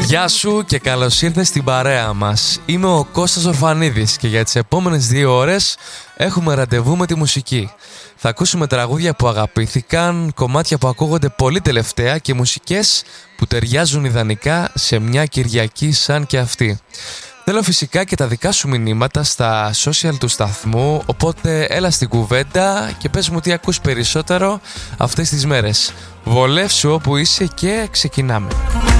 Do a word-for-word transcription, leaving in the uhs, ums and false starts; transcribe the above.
Γεια σου και καλώς ήρθες στην παρέα μας. Είμαι ο Κώστας Ορφανίδης και για τις επόμενες δύο ώρες έχουμε ραντεβού με τη μουσική. Θα ακούσουμε τραγούδια που αγαπήθηκαν, κομμάτια που ακούγονται πολύ τελευταία και μουσικές που ταιριάζουν ιδανικά σε μια Κυριακή σαν και αυτή. Θέλω φυσικά και τα δικά σου μηνύματα στα social του σταθμού, οπότε έλα στην κουβέντα και πες μου τι ακούς περισσότερο αυτές τις μέρες. Βολεύσου όπου είσαι και ξεκινάμε.